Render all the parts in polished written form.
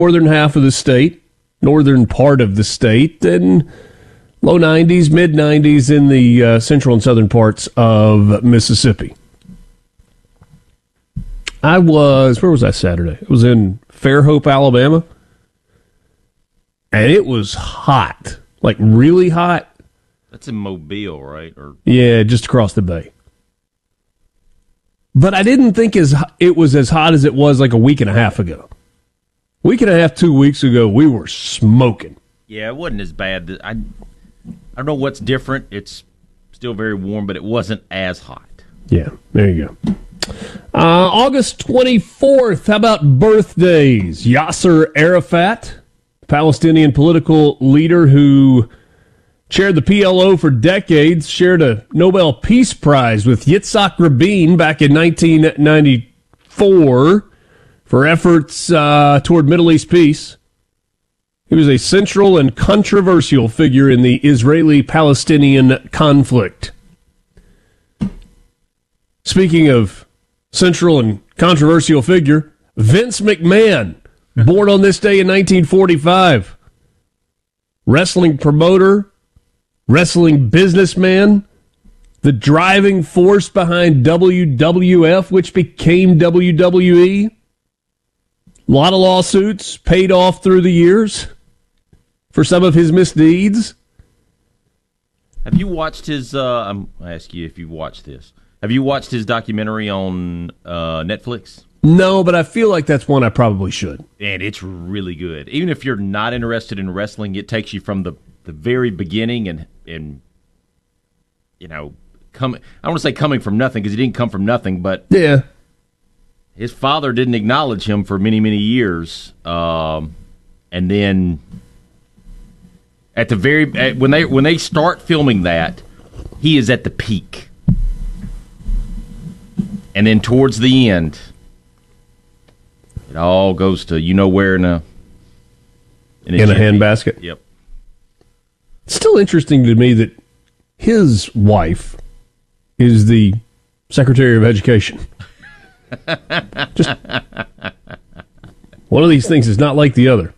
northern half of the state, northern part of the state, and low 90s, mid 90s in the central and southern parts of Mississippi. Where was I Saturday? I was in Fairhope, Alabama, and it was hot, like really hot. That's in Mobile, right? Yeah, just across the bay. But I didn't think it was as hot as it was like a week and a half ago. Week and a half, 2 weeks ago, we were smoking. Yeah, it wasn't as bad. I don't know what's different. It's still very warm, but it wasn't as hot. Yeah, there you go. August 24th, how about birthdays? Yasser Arafat, Palestinian political leader who chaired the PLO for decades, shared a Nobel Peace Prize with Yitzhak Rabin back in 1994 for efforts toward Middle East peace. He was a central and controversial figure in the Israeli-Palestinian conflict. Speaking of central and controversial figure, Vince McMahon, born on this day in 1945. Wrestling promoter, wrestling businessman, the driving force behind WWF, which became WWE. A lot of lawsuits paid off through the years for some of his misdeeds. Have you watched his, I ask you if you've watched this. Have you watched his documentary on Netflix? No, but I feel like that's one I probably should. And it's really good. Even if you're not interested in wrestling, it takes you from the very beginning and you know, I don't want to say coming from nothing because he didn't come from nothing, but yeah, his father didn't acknowledge him for many, many years. And then at the when they start filming that, he is at the peak. And then towards the end, it all goes to where in a handbasket. Yep. It's still interesting to me that his wife is the Secretary of Education. Just one of these things is not like the other.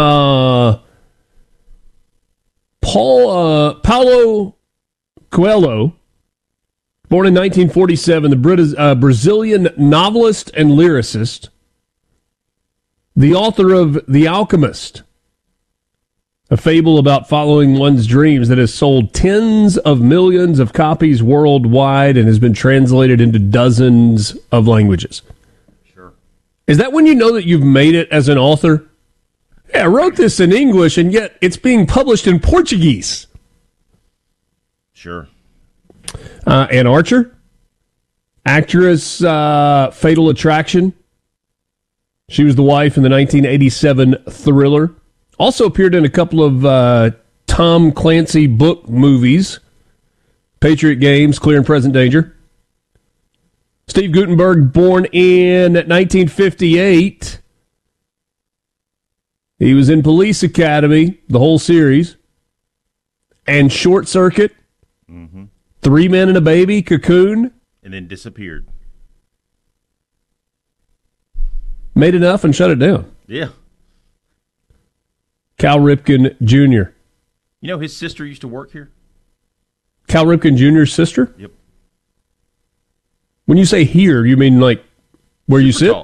Paulo Coelho, born in 1947, the Brazilian novelist and lyricist, the author of The Alchemist, a fable about following one's dreams that has sold tens of millions of copies worldwide and has been translated into dozens of languages. Sure. Is that when you know that you've made it as an author? Yeah, I wrote this in English, and yet it's being published in Portuguese. Sure. Ann Archer, actress, Fatal Attraction. She was the wife in the 1987 Thriller. Also appeared in a couple of Tom Clancy book movies. Patriot Games, Clear and Present Danger. Steve Guttenberg, born in 1958. He was in Police Academy, the whole series. And Short Circuit. Mm-hmm. 3 Men and a Baby, Cocoon. And then disappeared. Made enough and shut it down. Yeah. Cal Ripken Jr. You know his sister used to work here? Cal Ripken Jr.'s sister? Yep. When you say here, you mean like where you sit? Tall.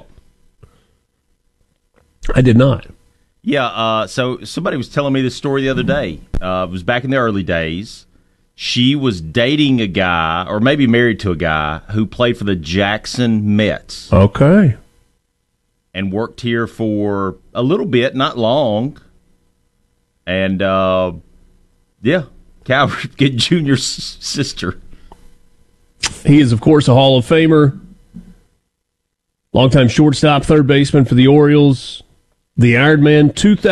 I did not. Yeah, so somebody was telling me this story the other day. It was back in the early days. She was dating a guy, or maybe married to a guy, who played for the Jackson Mets. Okay. And worked here for a little bit, not long. And, Cal Ripken Jr.'s sister. He is, of course, a Hall of Famer. Longtime shortstop, third baseman for the Orioles. The Ironman,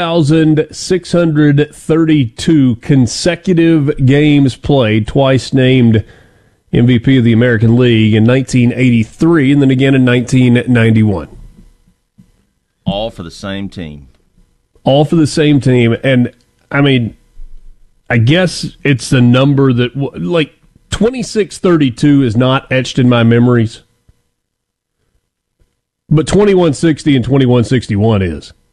2,632 consecutive games played, twice named MVP of the American League in 1983 and then again in 1991. All for the same team. All for the same team. And, I mean, I guess it's the number that, like, 2632 is not etched in my memories. But 2160 and 2161 is.